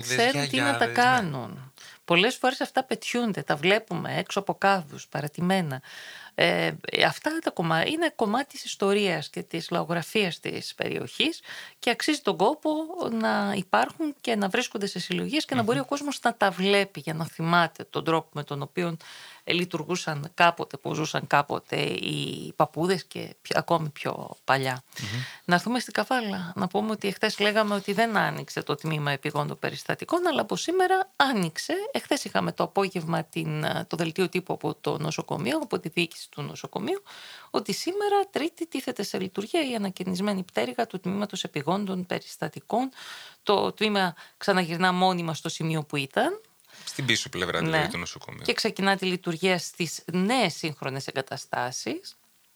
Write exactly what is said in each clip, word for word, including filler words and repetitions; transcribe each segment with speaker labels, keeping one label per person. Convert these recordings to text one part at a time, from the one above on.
Speaker 1: ξέρουν τι να τα
Speaker 2: γιαγιάδες, ναι.
Speaker 1: κάνουν. Πολλές φορές αυτά πετιούνται, τα βλέπουμε έξω από κάδους, παρατημένα. Ε, αυτά τα κομμά... είναι κομμάτι της ιστορίας και της λαογραφίας της περιοχής και αξίζει τον κόπο να υπάρχουν και να βρίσκονται σε συλλογίες και να μπορεί ο κόσμος να τα βλέπει για να θυμάται τον τρόπο με τον οποίο λειτουργούσαν κάποτε, που ζούσαν κάποτε οι παππούδες και πιο, ακόμη πιο παλιά.
Speaker 2: Mm-hmm.
Speaker 1: Να έρθουμε στην Καβάλα, να πούμε ότι εχθές λέγαμε ότι δεν άνοιξε το τμήμα επιγόντων περιστατικών, αλλά από σήμερα άνοιξε. Εχθές είχαμε το απόγευμα την, το δελτίο τύπου από το νοσοκομείο, από τη διοίκηση του νοσοκομείου, ότι σήμερα Τρίτη τίθεται σε λειτουργία η ανακαινισμένη πτέρυγα του τμήματος επιγόντων περιστατικών. Το τμήμα ξαναγυρνά μόνιμα στο σημείο που ήταν.
Speaker 2: Στην πίσω πλευρά δηλαδή, ναι, του νοσοκομείου.
Speaker 1: Και ξεκινά τη λειτουργία στις νέες σύγχρονες εγκαταστάσεις.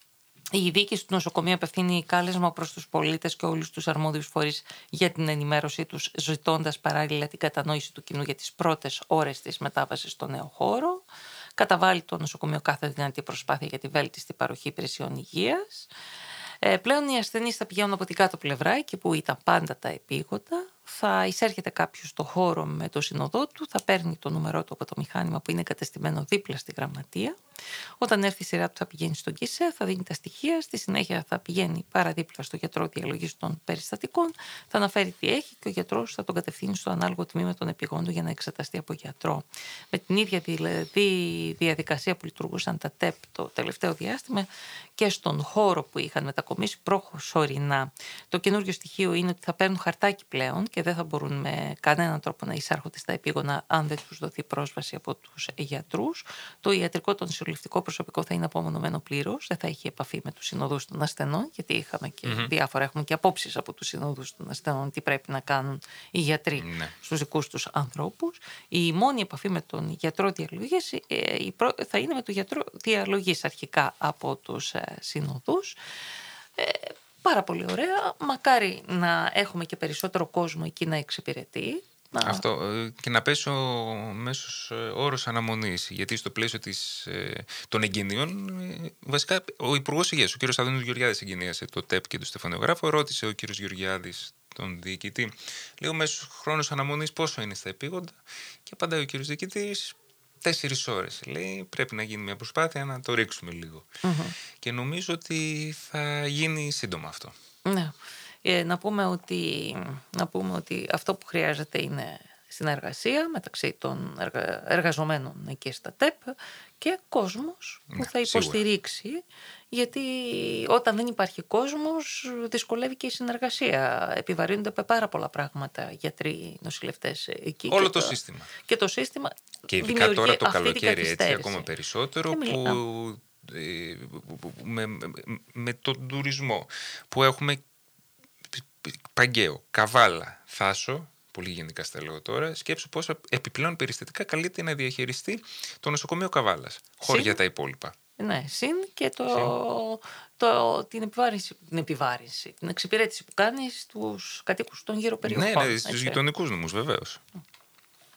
Speaker 1: Η διοίκηση του νοσοκομείου απευθύνει κάλεσμα προς τους πολίτες και όλους τους αρμόδιους φορείς για την ενημέρωσή τους, ζητώντας παράλληλα την κατανόηση του κοινού για τις πρώτες ώρες της μετάβασης στο νέο χώρο. Καταβάλει το νοσοκομείο κάθε δυνατή προσπάθεια για τη βέλτιστη παροχή υπηρεσιών υγείας. Ε, πλέον οι ασθενείς θα πηγαίνουν από την κάτω πλευρά, εκεί που ήταν πάντα τα επίγοντα. Θα εισέρχεται κάποιος στο χώρο με το συνοδό του, θα παίρνει το νούμερό του από το μηχάνημα που είναι εγκατεστημένο δίπλα στη γραμματεία. Όταν έρθει η σειρά του θα πηγαίνει στον ΚΙΣΕ, θα δίνει τα στοιχεία, στη συνέχεια θα πηγαίνει παραδίπλα στο γιατρό διαλογής των περιστατικών, θα αναφέρει τι έχει και ο γιατρός θα τον κατευθύνει στο ανάλογο τμήμα των επιγόντων για να εξεταστεί από γιατρό. Με την ίδια δηλαδή διαδικασία που λειτουργούσαν τα ΤΕΠ το τελευταίο διάστημα και στον χώρο που είχαν μετακομίσει προσωρινά. Το καινούριο στοιχείο είναι ότι θα παίρνουν χαρτάκι πλέον και δεν θα μπορούν με κανέναν τρόπο να εισάρχονται στα επίγωνα αν δεν τους δοθεί πρόσβαση από τους γιατρούς. Το ιατρικό, το νοσηλευτικό προσωπικό θα είναι απομονωμένο πλήρως, δεν θα έχει επαφή με τους συνοδούς των ασθενών, γιατί είχαμε και mm-hmm. διάφορα, έχουμε και απόψεις από τους συνοδούς των ασθενών τι πρέπει να κάνουν οι γιατροί mm-hmm. στους δικούς τους ανθρώπους. Η μόνη επαφή με τον γιατρό διαλογής θα είναι με τον γιατρό διαλογής αρχικά από τους συνοδούς. Ε, Πάρα πολύ ωραία. Μακάρι να έχουμε και περισσότερο κόσμο εκεί να εξυπηρετεί. Να...
Speaker 2: Αυτό και να πέσει ο μέσος όρος αναμονής. Γιατί στο πλαίσιο της, των εγγενείων, βασικά ο Υπουργός Υγείας, ο κ. Αδόνης Γεωργιάδης, εγγενίασε το ΤΕΠ και το Στεφανιογράφο. Ρώτησε ο κ. Γεωργιάδης τον διοικητή, λέει ο μέσος χρόνος αναμονής πόσο είναι στα επίγοντα. Και απαντάει ο κ. διοικητής, τέσσερις ώρες. Λέει πρέπει να γίνει μια προσπάθεια να το ρίξουμε λίγο. Mm-hmm. Και νομίζω ότι θα γίνει σύντομα αυτό.
Speaker 1: Ναι. Ε, να, πούμε ότι, να πούμε ότι αυτό που χρειάζεται είναι συνεργασία μεταξύ των εργα... εργαζομένων εκεί στα ΤΕΠ και κόσμος που ναι, θα υποστηρίξει, σίγουρα. Γιατί όταν δεν υπάρχει κόσμος δυσκολεύει και η συνεργασία. Επιβαρύνονται από πάρα πολλά πράγματα γιατροί, νοσηλευτές εκεί.
Speaker 2: Όλο
Speaker 1: το,
Speaker 2: το σύστημα.
Speaker 1: Και το σύστημα
Speaker 2: και ειδικά τώρα το καλοκαίρι έτσι ακόμα περισσότερο που ε, με, με, με τον τουρισμό που έχουμε Παγκαίο, Καβάλα, Θάσο, πολύ γενικά στα λέω τώρα, σκέψου πόσα επιπλέον περιστατικά καλείται να διαχειριστεί το νοσοκομείο Καβάλας. Χώρια τα υπόλοιπα.
Speaker 1: Ναι, συν και το, το, την, επιβάρυνση, την επιβάρυνση, την εξυπηρέτηση που κάνει στους κατοίκους των γύρω περιοχών.
Speaker 2: Ναι, ναι, στους γειτονικούς νομούς βεβαίως.